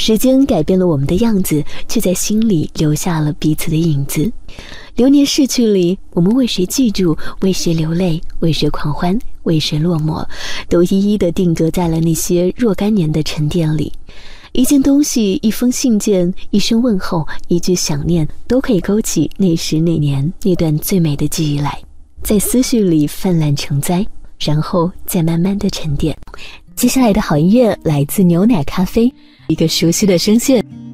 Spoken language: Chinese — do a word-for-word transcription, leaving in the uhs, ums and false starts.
时间改变了我们的样子，却在心里留下了彼此的影子。流年逝去里，我们为谁记住，为谁流泪，为谁狂欢，为谁落寞，都一一地定格在了那些若干年的沉淀里。一件东西，一封信件，一声问候，一句想念，都可以勾起那时那年那段最美的记忆来，在思绪里泛滥成灾，然后再慢慢的沉淀。接下来的好音乐来自牛奶咖啡，一个熟悉的声线。